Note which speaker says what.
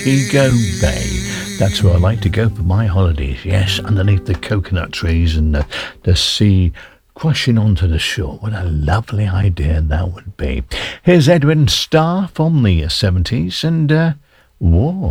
Speaker 1: Montego Bay. That's where I like to go for my holidays. Yes, underneath the coconut trees and the sea crashing onto the shore. What a lovely idea that would be. Here's Edwin Starr from the 70s and War.